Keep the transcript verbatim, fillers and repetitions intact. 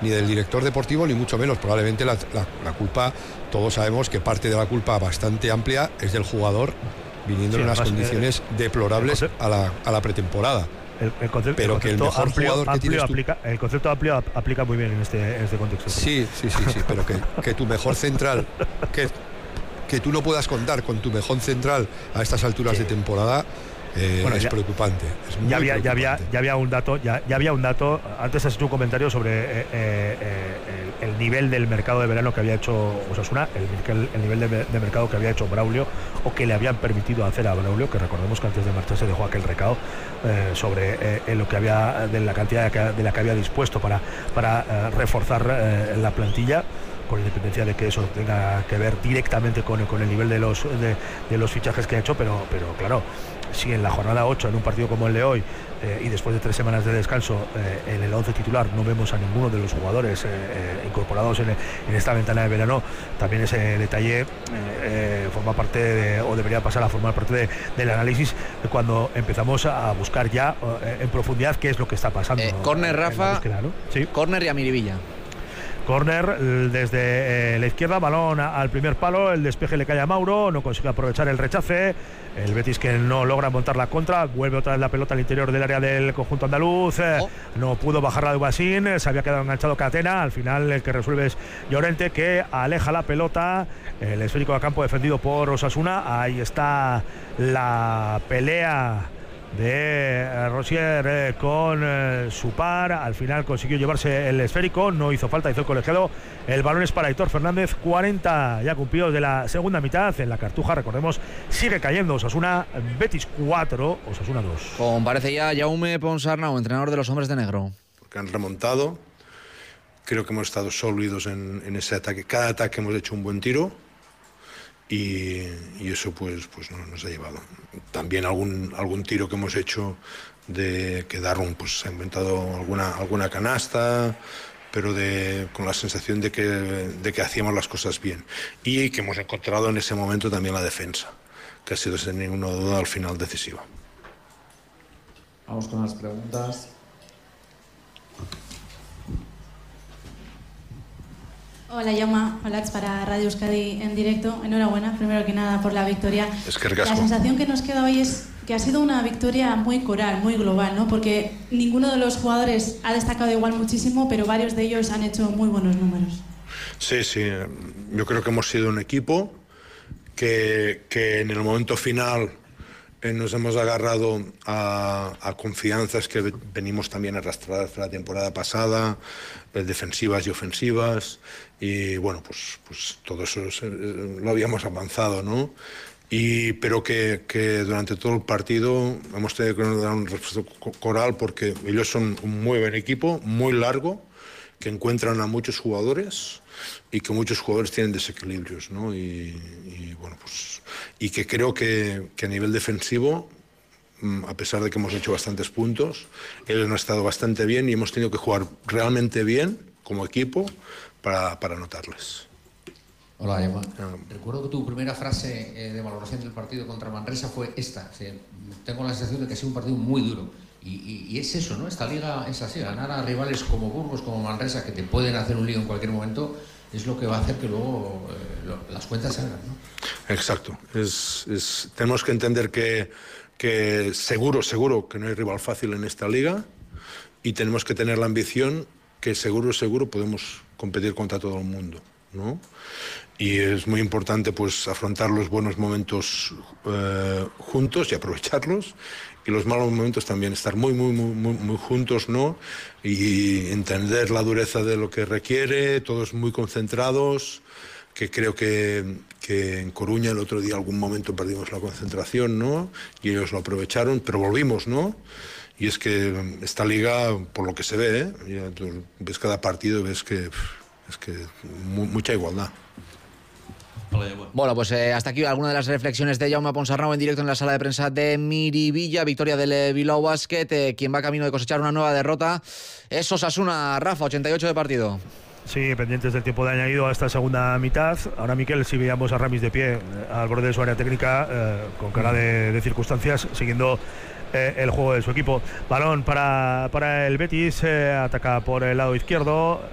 ni del director deportivo, ni mucho menos. Probablemente la, la, la culpa, todos sabemos que parte de la culpa bastante amplia es del jugador, viniendo sí, en unas además, condiciones eh, deplorables el a, la, a la pretemporada. El, el concepto, pero el que el mejor amplio, jugador que amplio tienes aplica, tú... el concepto amplio aplica muy bien en este, en este contexto. Sí, sí, sí, sí, pero que, que tu mejor central, que, que tú no puedas contar con tu mejor central a estas alturas sí. de temporada, eh, bueno, es ya, preocupante. Es muy ya, había, preocupante. ya había, ya había un dato, ya, ya había un dato. Antes has hecho un comentario sobre eh, eh, el, el nivel del mercado de verano que había hecho Osasuna, el, el nivel de, de mercado que había hecho Braulio, o que le habían permitido hacer a Braulio, que recordemos que antes de marcharse dejó aquel recado eh, sobre eh, lo que había, de la cantidad de la que había dispuesto para, para eh, reforzar eh, la plantilla, con independencia de que eso tenga que ver directamente con, con el nivel de los de, de los fichajes que ha hecho, pero, pero claro, si en la jornada ocho, en un partido como el de hoy, eh, y después de tres semanas de descanso, eh, en el once titular no vemos a ninguno de los jugadores eh, eh, incorporados en, en esta ventana de verano, también ese detalle eh, eh, forma parte de, o debería pasar a formar parte de, del análisis de cuando empezamos a buscar ya eh, en profundidad qué es lo que está pasando. Eh, córner, Rafa, búsqueda, ¿no? Sí. Córner y a Miribilla. Córner desde eh, la izquierda, balón al primer palo, el despeje le cae a Mauro, no consigue aprovechar el rechace, el Betis que no logra montar la contra, vuelve otra vez la pelota al interior del área del conjunto andaluz, eh, oh. no pudo bajarla de Guasín, se había quedado enganchado Catena, al final el que resuelve es Llorente, que aleja la pelota, el esférico a campo defendido por Osasuna, ahí está la pelea de Rosier eh, con eh, su par, al final consiguió llevarse el esférico, no hizo falta, hizo el colegiado, el balón es para Aitor Fernández, cuarenta ya cumplidos de la segunda mitad, en la Cartuja, recordemos, sigue cayendo Osasuna, Betis cuatro, Osasuna dos. Comparece ya Jaume Ponsarnau, entrenador de los hombres de negro. Porque han remontado, creo que hemos estado sólidos en, en ese ataque, cada ataque hemos hecho un buen tiro. Y, y eso pues, pues no, nos ha llevado. También algún, algún tiro que hemos hecho de que Darwin pues, ha inventado alguna, alguna canasta, pero de, con la sensación de que, de que hacíamos las cosas bien. Y que hemos encontrado en ese momento también la defensa, que ha sido sin ninguna duda al final decisiva. Vamos con las preguntas. Hola, Jaume, hola, para Radio Euskadi en directo. Enhorabuena, primero que nada, por la victoria. Es que la sensación que nos queda hoy es que ha sido una victoria muy coral, muy global, ¿no? Porque ninguno de los jugadores ha destacado igual muchísimo, pero varios de ellos han hecho muy buenos números. Sí, sí. Yo creo que hemos sido un equipo que, que en el momento final eh, nos hemos agarrado a, a confianzas que venimos también arrastradas de la temporada pasada, eh, defensivas y ofensivas. Y bueno, pues, pues todo eso lo habíamos avanzado, ¿no? Y, pero que, que durante todo el partido hemos tenido que dar un refuerzo coral porque ellos son un muy buen equipo, muy largo, que encuentran a muchos jugadores y que muchos jugadores tienen desequilibrios, ¿no? Y, y bueno, pues y que creo que, que a nivel defensivo, a pesar de que hemos hecho bastantes puntos, ellos han estado bastante bien y hemos tenido que jugar realmente bien como equipo para, para anotarles. Hola, Emma. Um, Recuerdo que tu primera frase eh, de valoración del partido contra Manresa fue esta. O sea, tengo la sensación de que ha sido un partido muy duro. Y, y, y es eso, ¿no? Esta liga es así. Ganar a rivales como Burgos, como Manresa, que te pueden hacer un lío en cualquier momento, es lo que va a hacer que luego eh, lo, las cuentas salgan, ¿no? Exacto. Es, es, tenemos que entender que, que seguro, seguro que no hay rival fácil en esta liga y tenemos que tener la ambición que seguro, seguro podemos competir contra todo el mundo, ¿no? Y es muy importante pues afrontar los buenos momentos eh, juntos y aprovecharlos, y los malos momentos también estar muy muy muy muy, muy juntos, ¿no? Y entender la dureza de lo que requiere, todos muy concentrados, que creo que, que en Coruña el otro día algún momento perdimos la concentración, ¿no? Y ellos lo aprovecharon, pero volvimos, ¿no? Y es que esta liga, por lo que se ve, ¿eh? Ya tú ves cada partido y ves que es que mu mucha igualdad. Bueno, pues eh, hasta aquí alguna de las reflexiones de Jaume Ponsarnau en directo en la sala de prensa de Miribilla. Victoria del eh, Bilbao Basket, eh, quien va camino de cosechar una nueva derrota es Osasuna. Rafa, ochenta y ocho de partido. Sí, pendientes del tiempo de añadido a esta segunda mitad. Ahora, Miquel, si veíamos a Ramis de pie eh, al borde de su área técnica, eh, con cara de, de circunstancias, siguiendo eh, el juego de su equipo. Balón para, para el Betis, eh, ataca por el lado izquierdo.